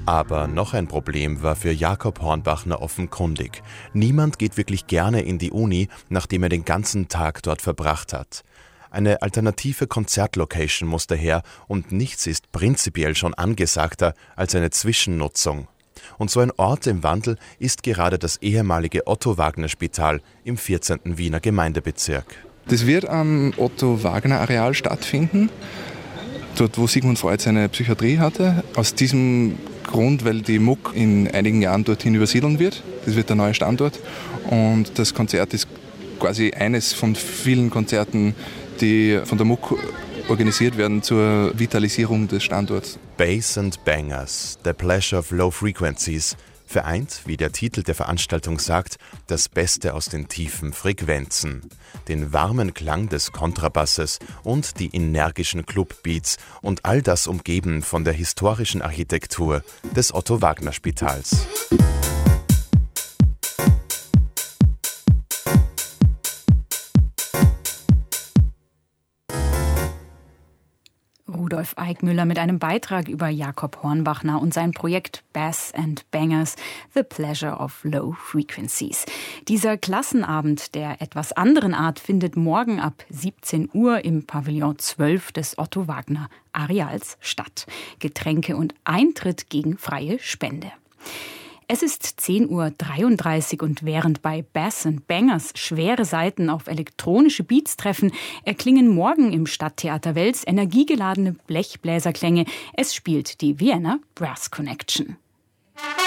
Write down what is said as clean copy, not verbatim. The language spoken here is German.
Aber noch ein Problem war für Jakob Hornbachner offenkundig. Niemand geht wirklich gerne in die Uni, nachdem er den ganzen Tag dort verbracht hat. Eine alternative Konzertlocation musste her und nichts ist prinzipiell schon angesagter als eine Zwischennutzung. Und so ein Ort im Wandel ist gerade das ehemalige Otto-Wagner-Spital im 14. Wiener Gemeindebezirk. Das wird am Otto-Wagner-Areal stattfinden, dort wo Sigmund Freud seine Psychiatrie hatte. Aus diesem Grund, weil die MUK in einigen Jahren dorthin übersiedeln wird. Das wird der neue Standort. Und das Konzert ist quasi eines von vielen Konzerten, die von der MUK organisiert werden zur Vitalisierung des Standorts. Bass and Bangers, The Pleasure of Low Frequencies, vereint, wie der Titel der Veranstaltung sagt, das Beste aus den tiefen Frequenzen, den warmen Klang des Kontrabasses und die energischen Clubbeats und all das umgeben von der historischen Architektur des Otto-Wagner-Spitals. Rudolf Eickmüller mit einem Beitrag über Jakob Hornbachner und sein Projekt Bass and Bangers, The Pleasure of Low Frequencies. Dieser Klassenabend der etwas anderen Art findet morgen ab 17 Uhr im Pavillon 12 des Otto-Wagner-Areals statt. Getränke und Eintritt gegen freie Spende. Es ist 10.33 Uhr und während bei Bass and Bangers schwere Saiten auf elektronische Beats treffen, erklingen morgen im Stadttheater Wels energiegeladene Blechbläserklänge. Es spielt die Vienna Brass Connection.